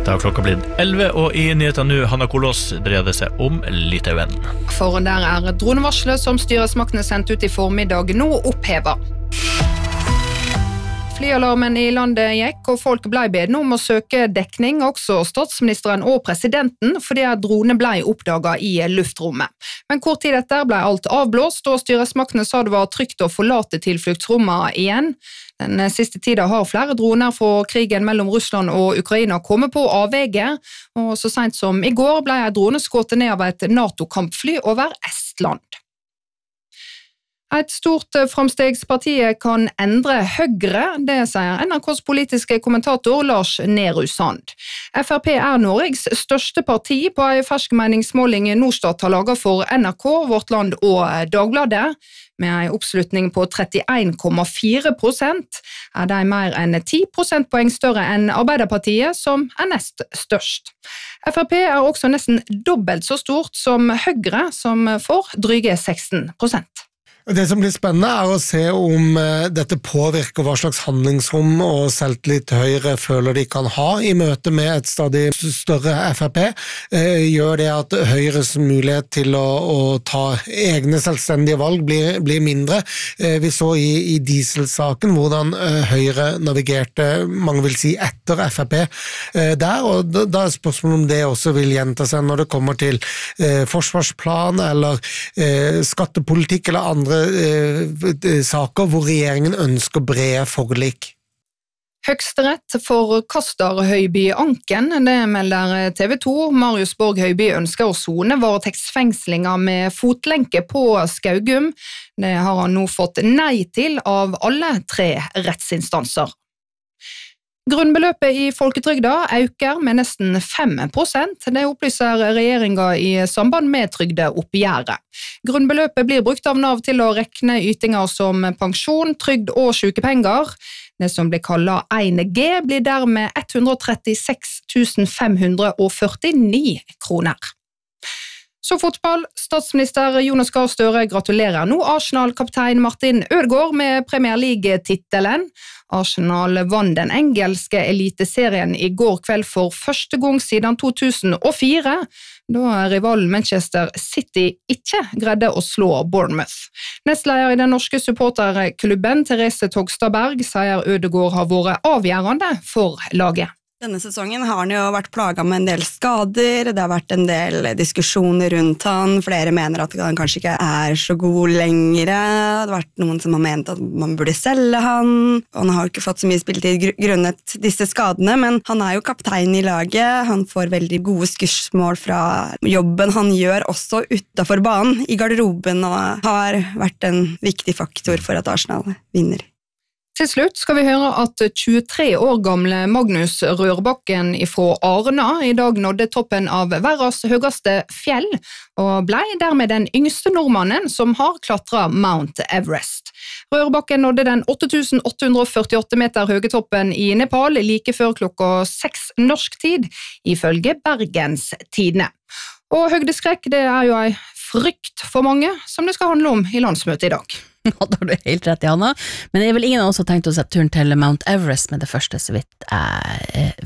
Da har klokka blitt 11, og i nyhetene nå, Hanna Kolås, dreier det seg om Litauen. For der dronevarslet som styresmaktene sendte ut i formiddag nå opphevet. Flyalarmen i landet gikk, og folk ble bedne om å søke dekning, også statsministeren og presidenten, fordi drone ble oppdaget i luftrommet. Men kort tid etter ble alt avblåst, og styresmaktene sa det var trygt å forlate tilfluktsrommet igjen. Den siste tiden har flere droner fra krigen mellom Russland og Ukraina kommet på avveie, og så sent som i går ble en drone skutt ned av et NATO-kampfly over Estland. Et stort framstegspartiet kan endre Høyre, det sier NRKs politiske kommentator Lars Nehru Sand. FrP Norges største parti på en fersk meningsmåling Norstat har laget for NRK, Vårt Land og Dagbladet. Med en oppslutning på 31,4% de mer enn 10 prosentpoeng større enn Arbeiderpartiet, som nest størst. FrP også nesten dobbelt så stort som Høyre, som får dryge 16%. Det som blir spennende å se om dette påvirker hva slags handlingsrom og selvtillit Høyre føler de kan ha i møte med et stadig større FrP. Gjør det at Høyres mulighet til å ta egne selvstendige valg blir mindre. Vi så i dieselsaken hvordan Høyre navigerte, mange vil si etter FrP der, og da spørsmålet om det også vil gjenta seg når det kommer til forsvarsplan eller skattepolitikk eller andre saker hvor regjeringen ønsker brede forlik. Høyesterett forkaster Høiby anken, det melder TV 2. Marius Borg Høiby ønsker å sone varetektsfengslinger med fotlenke på Skaugum. Det har han nå fått nei til av alle 3 rettsinstanser. Grunnbeløpet i folketrygda øker med nesten 5%, det opplyser regjeringen i samband med trygdeoppgjøret. Grunnbeløpet blir brukt av Nav til å rekne ytinger som pensjon, trygd og sykepenger. Det som blir kallet 1G blir dermed 136 549 kroner. Så fotball, statsminister Jonas Gahr Støre gratulerer nå Arsenal-kaptein Martin Ødegaard med Premier League-tittelen. Arsenal vant den engelske eliteserien i går kveld for første gang siden 2004, da rivalen Manchester City ikke greide å slå Bournemouth. Nestleder i den norske supporterklubben, Therese Togstadberg, sier Ødegaard har vært avgjørende for laget. Denne sesongen har han jo vært plaget med en del skader, det har vært en del diskusjoner rundt han, flere mener at han kanskje ikke er så god lenger, det har vært noen som har ment at man burde selge han, og han har ikke fått så mye spilletid grunnet disse skadene, men han er jo kaptein i laget, han får veldig gode skussmål fra jobben han gjør også utenfor banen, i garderoben, og har vært en viktig faktor for at Arsenal vinner. Til slutt skal vi høre at 23 år gamle Magnus Rørbakken fra Arna i dag nådde toppen av verdens høyeste fjell, og ble dermed den yngste nordmannen som har klatret Mount Everest. Rørbakken nådde den 8.848 meter høye toppen i Nepal like før klokka 6 norsk tid, ifølge Bergens Tidende. Og høydeskrekk, det jo en frykt for mange, som det skal handle om i landsmøtet i dag. Ja, da har du helt rett, Janna. Men det vel ingen av oss som har tenkt å sette turen til Mount Everest med det første, så vidt jeg